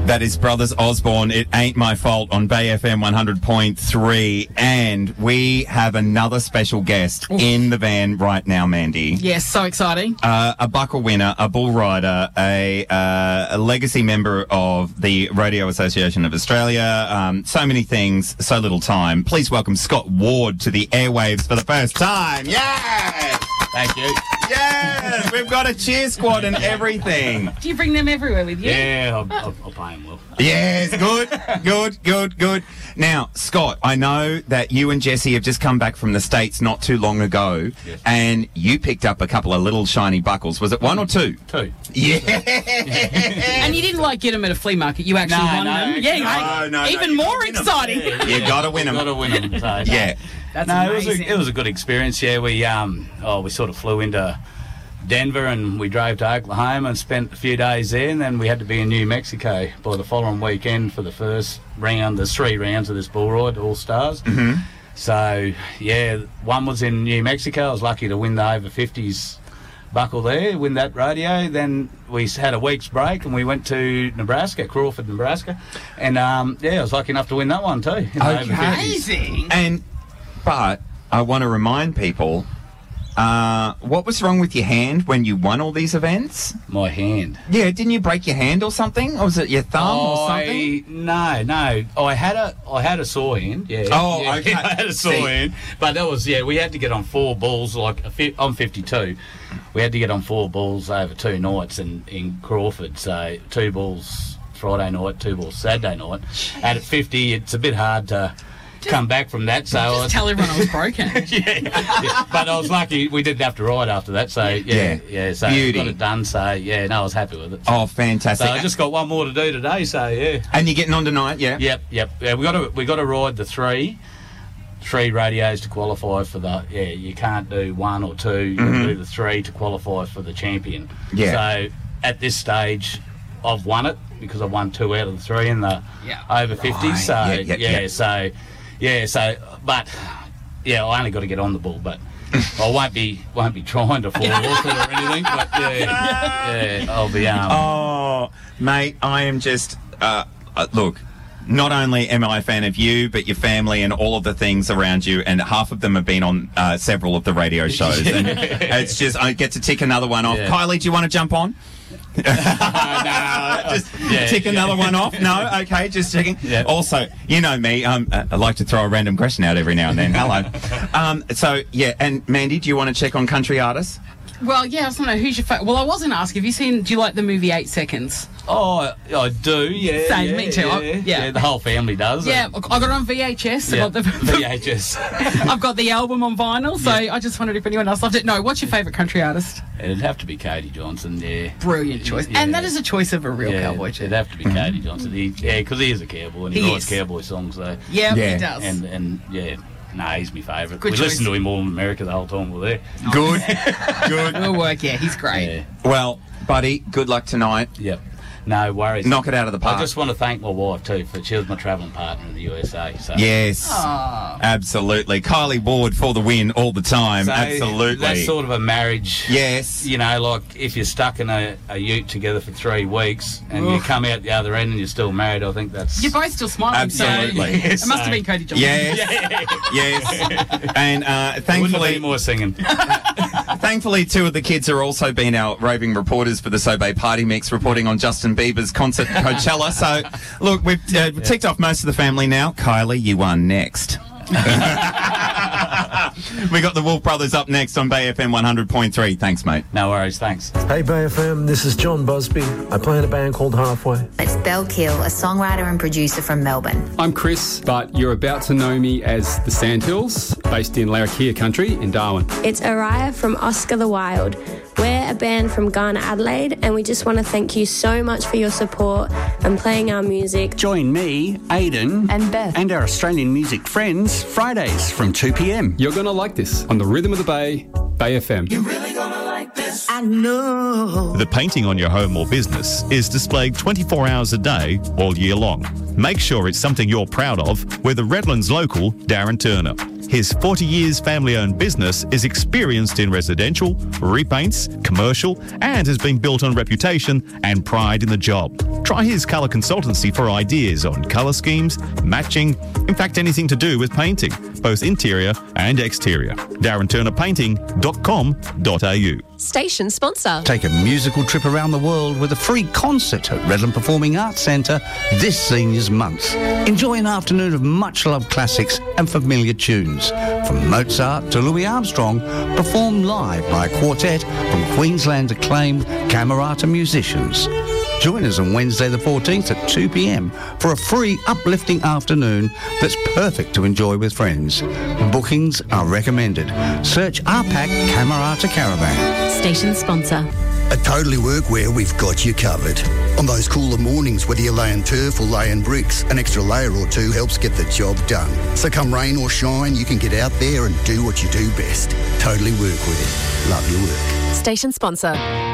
That is Brothers Osborne, It Ain't My Fault on Bay FM 100.3. And we have another special guest in the van right now, Mandy. Yes, so exciting. A buckle winner, a bull rider, a legacy member of the Radio Association of Australia. So many things, so little time. Please welcome Scott Ward to the airwaves for the first time. Yes! Thank you. Yes! We've got a cheer squad and everything. Do you bring them everywhere with you? Yeah, I'll play him well. Yes, good. Now, Scott, I know that you and Jesse have just come back from the States not too long ago, yes. And you picked up a couple of little shiny buckles. Was it one or two? Two. Yeah. And you didn't get them at a flea market. You actually won them. Yeah, no, even more exciting. You got to win them. Got to win them. So, Yeah. That's amazing. amazing. It was a good experience. Yeah, we sort of flew into Denver and we drove to Oklahoma and spent a few days there, and then we had to be in New Mexico by the following weekend for the first round. There's 3 rounds of this bull ride, All Stars. Mm-hmm. So, yeah, one was in New Mexico. I was lucky to win the over 50s buckle there, win that rodeo. Then we had a week's break and we went to Nebraska, Crawford, Nebraska. And, I was lucky enough to win that one too. In the over 50s. Amazing. But I want to remind people, what was wrong with your hand when you won all these events? My hand. Yeah, didn't you break your hand or something? Or was it your thumb or something? No. I had a sore hand. Yeah. Oh, yeah, okay. I had a sore hand. But that was, we had to get on 4 bulls, I'm 52. We had to get on 4 bulls over 2 nights in Crawford. So 2 bulls Friday night, 2 bulls Saturday night. And at 50, it's a bit hard to come back from that, so just tell everyone I was broken. yeah. But I was lucky we didn't have to ride after that, so so Beauty. got it done, so I was happy with it. Oh, fantastic. So I just got one more to do today, so yeah. And you're getting on tonight, yeah? Yep. Yeah, we got to ride the 3 radios to qualify for the, you can't do 1 or 2, you can do the 3 to qualify for the champion. Yeah. So at this stage, I've won it because I won 2 out of the 3 in the over 50s. So but I only got to get on the bull, but I won't be trying to fall off it or anything. But I'll be. Oh, mate, I am just look. Not only am I a fan of you, but your family and all of the things around you, and half of them have been on several of the radio shows. And it's just, I get to tick another one off. Yeah. Kylie, do you want to jump on? No, just tick another one off. No, okay, just checking. Yeah. Also, you know me, I like to throw a random question out every now and then. Hello. And Mandy, do you want to check on country artists? Well, yeah, I just want to know who's your favourite. Well, I wasn't asking. Do you like the movie 8 Seconds? Oh, I do, yeah. Same, me too. Yeah, the whole family does. Yeah, I got it on VHS. Yeah, I got VHS. I've got the album on vinyl, so I just wondered if anyone else loved it. No, what's your favourite country artist? It'd have to be Katie Johnson, yeah. Brilliant choice. Yeah. And that is a choice of a real cowboy, too. It'd have to be Katie Johnson. Because he is a cowboy, and he writes cowboy songs, though. Yeah, he does. And no, he's my favourite. Good we choice. listened to him all in America the whole time we were there. Good. Good. Will work, yeah, he's great. Yeah. Well, buddy, good luck tonight. Yep. No worries. Knock it out of the park. I just want to thank my wife too, for she was my travelling partner in the USA. So. Yes, absolutely. Kylie Ward for the win all the time. So absolutely. That's sort of a marriage. Yes. You know, like if you're stuck in a ute together for 3 weeks and you come out the other end and you're still married, I think that's... You're both still smiling. Absolutely. So it must have been Katie Johnson. Yes. Yes. And Wouldn't have been more singing. thankfully, 2 of the kids are also been our roving reporters for the Sobey Party Mix, reporting on Justin Bieber's concert at Coachella. So, look, we've ticked off most of the family now. Kylie, you are next. We got the Wolf Brothers up next on Bay FM 100.3. Thanks, mate. No worries, thanks. Hey, Bay FM, this is John Busby. I play in a band called Halfway. It's Belle Kill, a songwriter and producer from Melbourne. I'm Chris, but you're about to know me as the Sandhills, based in Larrakia Country in Darwin. It's Araya from Oscar the Wild. We're a band from Ghana, Adelaide, and we just want to thank you so much for your support and playing our music. Join me, Aidan, And Beth. and our Australian music friends Fridays from 2 p.m. You're going to like this on the Rhythm of the Bay, Bay FM. I know. The painting on your home or business is displayed 24 hours a day, all year long. Make sure it's something you're proud of with the Redlands local, Darren Turner. His 40 years family-owned business is experienced in residential, repaints, commercial, and has been built on reputation and pride in the job. Try his colour consultancy for ideas on colour schemes, matching, in fact anything to do with painting, both interior and exterior. DarrenTurnerPainting.com.au. Station sponsor. Take a musical trip around the world with a free concert at Redland Performing Arts Centre this Seniors Month. Enjoy an afternoon of much-loved classics and familiar tunes. From Mozart to Louis Armstrong, performed live by a quartet from Queensland's acclaimed Camerata musicians. Join us on Wednesday the 14th at 2 p.m. for a free uplifting afternoon that's perfect to enjoy with friends. Bookings are recommended. Search RPAC Camerata Caravan. Station sponsor. At Totally Workwear, we've got you covered. On those cooler mornings, whether you're laying turf or laying bricks, an extra layer or two helps get the job done. So come rain or shine, you can get out there and do what you do best. Totally Workwear. Love your work. Station sponsor.